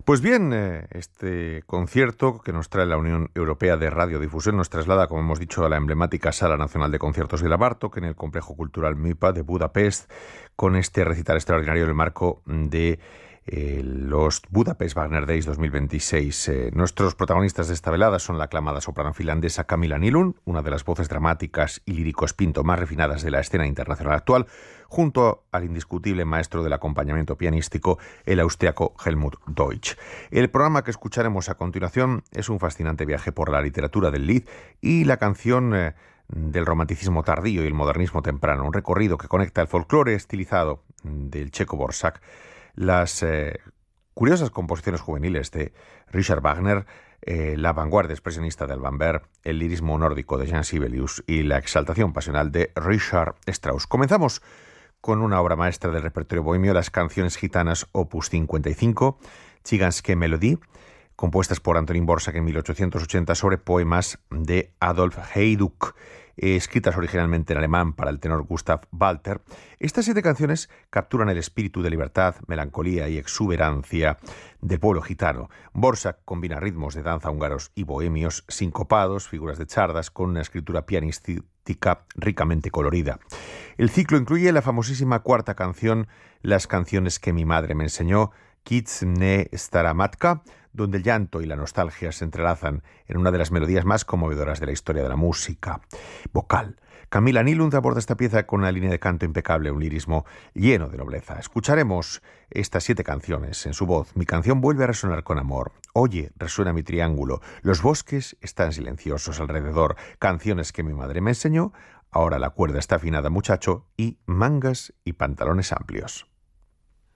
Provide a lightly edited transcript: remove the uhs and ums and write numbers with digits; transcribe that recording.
Pues bien, este concierto que nos trae la Unión Europea de Radiodifusión nos traslada, como hemos dicho, a la emblemática Sala Nacional de Conciertos de la Bartók, en el Complejo Cultural MIPA de Budapest, con este recital extraordinario en el marco de los Budapest Wagner Days 2026. Nuestros protagonistas de esta velada son la aclamada soprano finlandesa Camilla Nylund, una de las voces dramáticas y líricos pinto más refinadas de la escena internacional actual, junto al indiscutible maestro del acompañamiento pianístico, el austriaco Helmut Deutsch. El programa que escucharemos a continuación es un fascinante viaje por la literatura del Lied y la canción del romanticismo tardío y el modernismo temprano, un recorrido que conecta el folclore estilizado del checo Dvořák, las curiosas composiciones juveniles de Richard Wagner, la vanguardia expresionista de Alban Berg, el lirismo nórdico de Jean Sibelius y la exaltación pasional de Richard Strauss. Comenzamos con una obra maestra del repertorio bohemio, las canciones gitanas opus 55, Ciganskie Melodie, compuestas por Antonín Dvořák en 1880 sobre poemas de Adolf Heiduck, escritas originalmente en alemán para el tenor Gustav Walter. Estas 7 canciones capturan el espíritu de libertad, melancolía y exuberancia del pueblo gitano. Dvořák combina ritmos de danza húngaros y bohemios, sincopados, figuras de chardas, con una escritura pianística ricamente colorida. El ciclo incluye la famosísima cuarta canción, Las canciones que mi madre me enseñó, Kids ne stara matka, donde el llanto y la nostalgia se entrelazan en una de las melodías más conmovedoras de la historia de la música vocal. Camilla Nylund aborda esta pieza con una línea de canto impecable, un lirismo lleno de nobleza. Escucharemos estas 7 canciones en su voz. Mi canción vuelve a resonar con amor. Oye, resuena mi triángulo. Los bosques están silenciosos alrededor. Canciones que mi madre me enseñó. Ahora la cuerda está afinada, muchacho. Y mangas y pantalones amplios.